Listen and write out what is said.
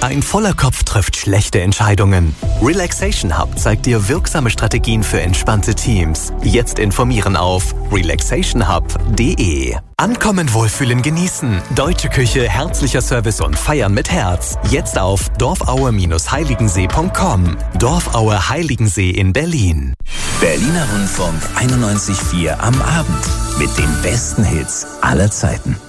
Ein voller Kopf trifft schlechte Entscheidungen. Relaxation Hub zeigt dir wirksame Strategien für entspannte Teams. Jetzt informieren auf relaxationhub.de. Ankommen, wohlfühlen, genießen. Deutsche Küche, herzlicher Service und Feiern mit Herz. Jetzt auf dorfaue-heiligensee.com. Dorfaue Heiligensee in Berlin. Berliner Rundfunk 91,4 am Abend mit den besten Hits aller Zeiten.